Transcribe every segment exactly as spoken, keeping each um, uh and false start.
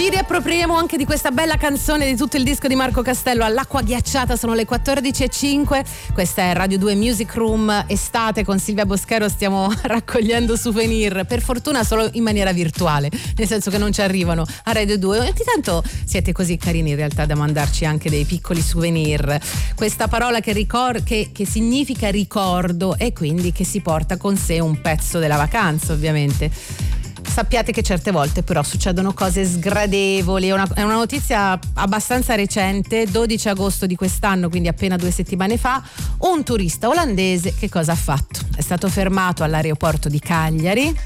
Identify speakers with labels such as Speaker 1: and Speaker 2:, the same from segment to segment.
Speaker 1: Ci riappropriamo anche di questa bella canzone di tutto il disco di Marco Castello, All'acqua ghiacciata. Sono le quattordici e cinque. Questa è Radio due Music Room estate con Silvia Boschero. Stiamo raccogliendo souvenir, per fortuna solo in maniera virtuale, nel senso che non ci arrivano a Radio due. Ogni tanto siete così carini in realtà da mandarci anche dei piccoli souvenir. Questa parola che, ricor- che, che significa ricordo e quindi che si porta con sé un pezzo della vacanza, ovviamente. Sappiate che certe volte però succedono cose sgradevoli. È una, è una notizia abbastanza recente, dodici agosto di quest'anno, quindi appena due settimane fa. Un turista olandese che cosa ha fatto? È stato fermato all'aeroporto di Cagliari,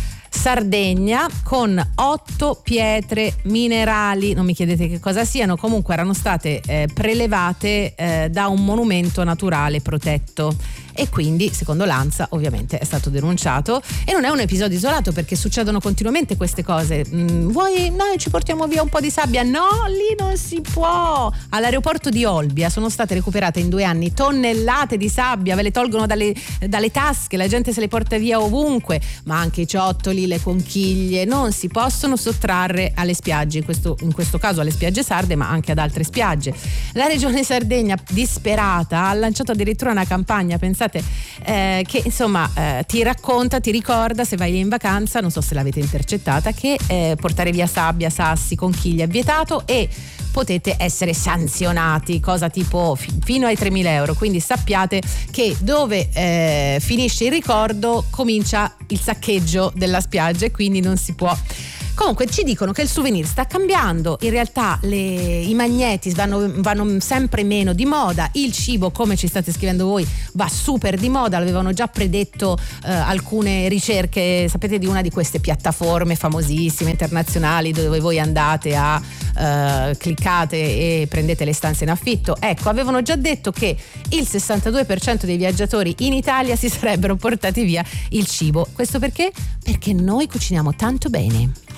Speaker 1: Sardegna, con otto pietre minerali, non mi chiedete che cosa siano, comunque erano state eh, prelevate eh, da un monumento naturale protetto. E quindi, secondo l'ANSA, ovviamente è stato denunciato. E non è un episodio isolato, perché succedono continuamente queste cose. Mm, vuoi noi ci portiamo via un po' di sabbia? No, lì non si può. All'aeroporto di Olbia sono state recuperate in due anni tonnellate di sabbia, ve le tolgono dalle, dalle tasche, la gente se le porta via ovunque, ma anche i ciottoli, le conchiglie non si possono sottrarre alle spiagge, in questo, in questo caso alle spiagge sarde, ma anche ad altre spiagge. La regione Sardegna, disperata, ha lanciato addirittura una campagna, pensate, Eh, che insomma eh, ti racconta, ti ricorda, se vai in vacanza, non so se l'avete intercettata, che eh, portare via sabbia, sassi, conchiglie è vietato e potete essere sanzionati, cosa tipo fi- fino ai tremila euro. Quindi sappiate che dove eh, finisce il ricordo comincia il saccheggio della spiaggia e quindi non si può. Comunque ci dicono che il souvenir sta cambiando, in realtà le, i magneti vanno, vanno sempre meno di moda, il cibo, come ci state scrivendo voi, va super di moda. L'avevano già predetto eh, alcune ricerche, sapete, di una di queste piattaforme famosissime internazionali dove voi andate a eh, cliccate e prendete le stanze in affitto. Ecco, avevano già detto che il sessantadue per cento dei viaggiatori in Italia si sarebbero portati via il cibo. Questo perché? Perché noi cuciniamo tanto bene.